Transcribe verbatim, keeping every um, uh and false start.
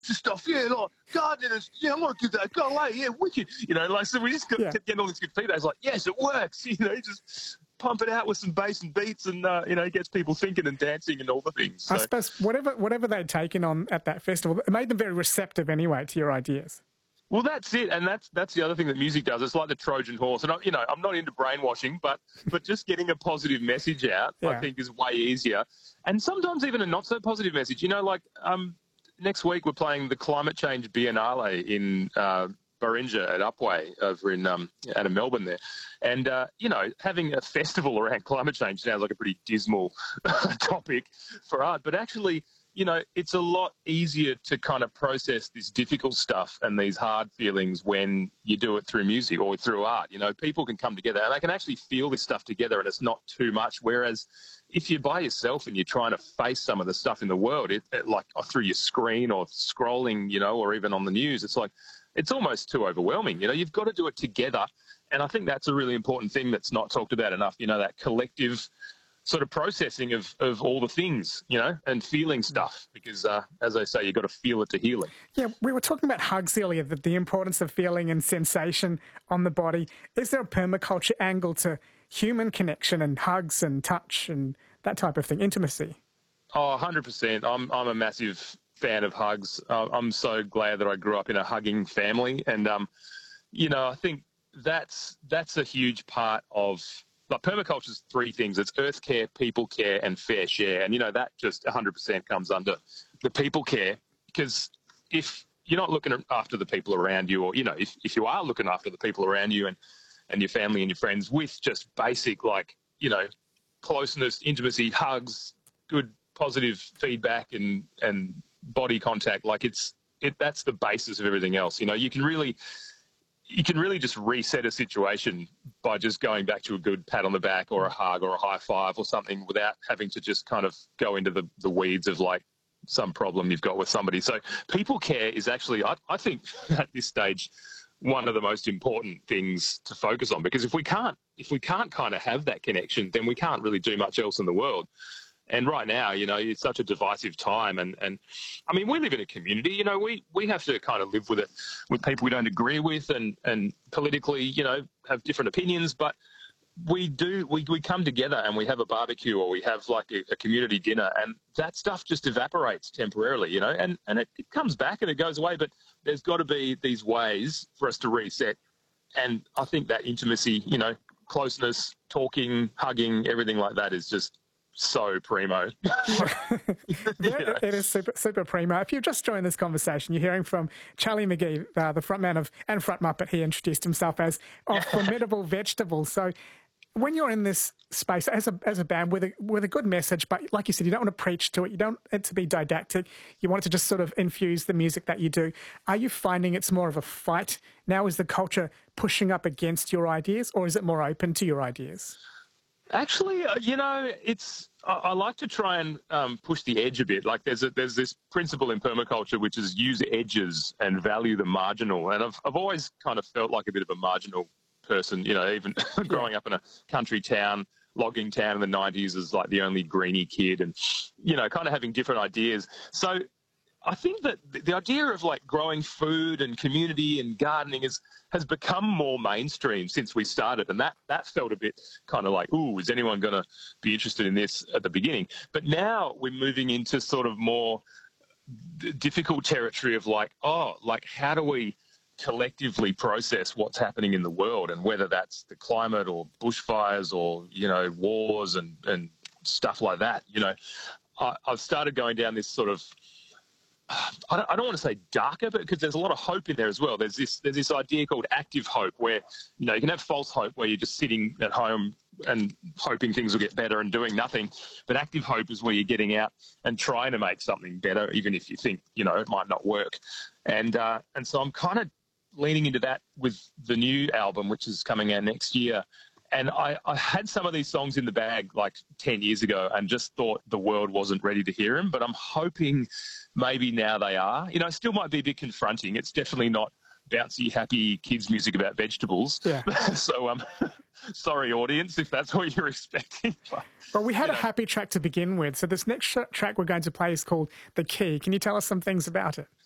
stuff, yeah, like, gardeners, yeah, I want to do that, go away, yeah, wicked. You know, like, so we just got, Yeah. kept getting all this good feedback. It's like, yes, it works, you know, just pump it out with some bass and beats and, uh, you know, it gets people thinking and dancing and all the things. So. I suppose whatever whatever they'd taken on at that festival, it made them very receptive anyway to your ideas. Well, that's it, and that's that's the other thing that music does. It's like the Trojan horse, and I, you know, I'm not into brainwashing, but but just getting a positive message out, Yeah. I think, is way easier. And sometimes even a not so positive message. You know, like um, next week we're playing the Climate Change Biennale in uh, Barinja at Upway over in um, out of Melbourne there, and uh, you know, having a festival around climate change sounds like a pretty dismal topic for art, but actually, you know, it's a lot easier to kind of process this difficult stuff and these hard feelings when you do it through music or through art. You know, people can come together and they can actually feel this stuff together and it's not too much. Whereas if you're by yourself and you're trying to face some of the stuff in the world, it, it like through your screen or scrolling, you know, or even on the news, it's like, it's almost too overwhelming. You know, you've got to do it together. And I think that's a really important thing that's not talked about enough, you know, that collective sort of processing of, of all the things, you know, and feeling stuff because, uh, as I say, you've got to feel it to heal it. Yeah, we were talking about hugs earlier, the, the importance of feeling and sensation on the body. Is there a permaculture angle to human connection and hugs and touch and that type of thing, intimacy? Oh, one hundred percent. I'm, I'm a massive fan of hugs. Uh, I'm so glad that I grew up in a hugging family. And, um, you know, I think that's that's a huge part of... Like permaculture is three things. It's earth care, people care, and fair share. And, you know, that just one hundred percent comes under the people care because if you're not looking after the people around you or, you know, if, if you are looking after the people around you and, and your family and your friends with just basic, like, you know, closeness, intimacy, hugs, good positive feedback and, and body contact, like it's it that's the basis of everything else. You know, you can really... you can really just reset a situation by just going back to a good pat on the back or a hug or a high five or something without having to just kind of go into the, the weeds of like some problem you've got with somebody. So people care is actually, I, I think at this stage, one of the most important things to focus on because if we can't, if we can't kind of have that connection, then we can't really do much else in the world. And right now, you know, it's such a divisive time. And, and I mean, we live in a community, you know, we, we have to kind of live with it with people we don't agree with and, and politically, you know, have different opinions. But we do, we, we come together and we have a barbecue or we have like a, a community dinner and that stuff just evaporates temporarily, you know, and, and it, it comes back and it goes away. But there's got to be these ways for us to reset. And I think that intimacy, you know, closeness, talking, hugging, everything like that is just so primo. Yeah, it is super, super primo. If you've just joined this conversation, you're hearing from Charlie McGee, uh, the frontman of and front Muppet. He introduced himself as of Formidable Vegetables. So when you're in this space as a as a band with a with a good message, but like you said, you don't want to preach to it. You don't want it to be didactic. You want it to just sort of infuse the music that you do. Are you finding it's more of a fight now? Is the culture pushing up against your ideas, or is it more open to your ideas? Actually, uh, you know, it's I, I like to try and um, push the edge a bit. Like there's a, there's this principle in permaculture which is use edges and value the marginal. And I've I've always kind of felt like a bit of a marginal person. You know, even growing up in a country town, logging town in the nineties as like the only greenie kid, and you know, kind of having different ideas. So I think that the idea of like growing food and community and gardening is has become more mainstream since we started, and that that felt a bit kind of like, ooh, is anyone going to be interested in this at the beginning? But now we're moving into sort of more d- difficult territory of like, oh, like how do we collectively process what's happening in the world, and whether that's the climate or bushfires or you know wars and and stuff like that. You know, I, I've started going down this sort of I don't, I don't want to say darker, but because there's a lot of hope in there as well. There's this there's this idea called active hope where, you know, you can have false hope where you're just sitting at home and hoping things will get better and doing nothing. But active hope is where you're getting out and trying to make something better, even if you think, you know, it might not work. And, uh, and so I'm kind of leaning into that with the new album, which is coming out next year. And I, I had some of these songs in the bag like ten years ago and just thought the world wasn't ready to hear them. But I'm hoping maybe now they are. You know, it still might be a bit confronting. It's definitely not bouncy, happy kids music about vegetables. Yeah. so, um, sorry, audience, if that's what you're expecting. But, well, we had you a know. happy track to begin with. So this next sh- track we're going to play is called The Key. Can you tell us some things about it?